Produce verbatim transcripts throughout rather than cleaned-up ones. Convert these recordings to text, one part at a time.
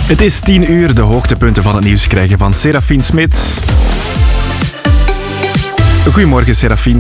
Het is tien uur, de hoogtepunten van het nieuws krijgen van Serafine Smit. Goedemorgen, Serafine.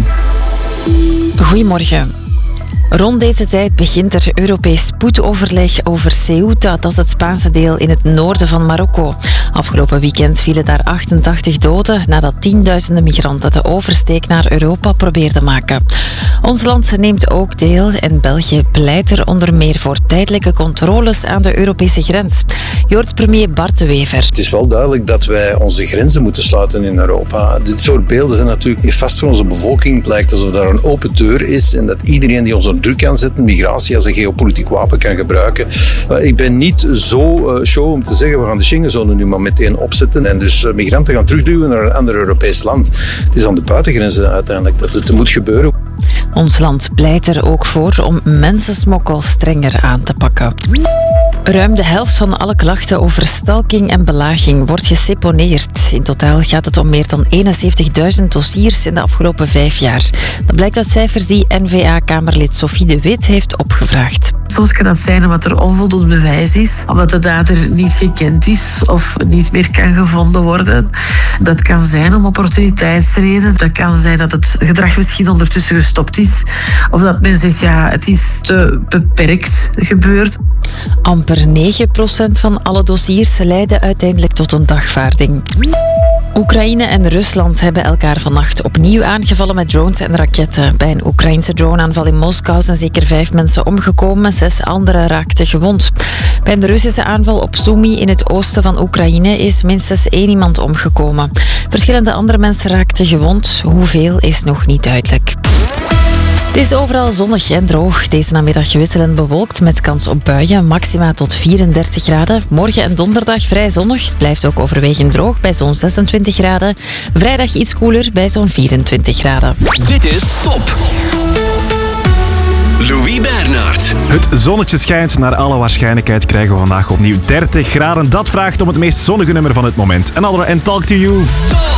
Goedemorgen. Rond deze tijd begint er Europees spoedoverleg over Ceuta, dat is het Spaanse deel in het noorden van Marokko. Afgelopen weekend vielen daar achtentachtig doden nadat tienduizenden migranten de oversteek naar Europa probeerden maken. Ons land neemt ook deel en België pleit er onder meer voor tijdelijke controles aan de Europese grens. Je hoort premier Bart De Wever. Het is wel duidelijk dat wij onze grenzen moeten sluiten in Europa. Dit soort beelden zijn natuurlijk niet vast voor onze bevolking. Het lijkt alsof daar een open deur is en dat iedereen die ons onder druk kan zetten, migratie als een geopolitiek wapen kan gebruiken. Ik ben niet zo show om te zeggen, we gaan de Schengenzone nu maar meteen opzetten en dus migranten gaan terugduwen naar een ander Europees land. Het is aan de buitengrenzen uiteindelijk dat het moet gebeuren. Ons land pleit er ook voor om mensensmokkel strenger aan te pakken. Ruim de helft van alle klachten over stalking en belaging wordt geseponeerd. In totaal gaat het om meer dan eenenzeventigduizend dossiers in de afgelopen vijf jaar. Dat blijkt uit cijfers die N V A-kamerlid Sophie de Wit heeft opgevraagd. Soms kan dat zijn omdat er onvoldoende bewijs is, omdat de dader niet gekend is of niet meer kan gevonden worden. Dat kan zijn om opportuniteitsredenen. Dat kan zijn dat het gedrag misschien ondertussen gestopt is. Of dat men zegt, ja, het is te beperkt gebeurd. Amper negen procent van alle dossiers leiden uiteindelijk tot een dagvaarding. Oekraïne en Rusland hebben elkaar vannacht opnieuw aangevallen met drones en raketten. Bij een Oekraïnse droneaanval in Moskou zijn zeker vijf mensen omgekomen, zes anderen raakten gewond. Bij een Russische aanval op Sumy in het oosten van Oekraïne is minstens één iemand omgekomen. Verschillende andere mensen raakten gewond, hoeveel is nog niet duidelijk. Het is overal zonnig en droog. Deze namiddag wisselend bewolkt met kans op buien, maxima tot vierendertig graden. Morgen en donderdag vrij zonnig. Het blijft ook overwegend droog bij zo'n zesentwintig graden. Vrijdag iets koeler bij zo'n vierentwintig graden. Dit is Top. Louis Bernard. Het zonnetje schijnt. Naar alle waarschijnlijkheid krijgen we vandaag opnieuw dertig graden. Dat vraagt om het meest zonnige nummer van het moment. En Talk to You.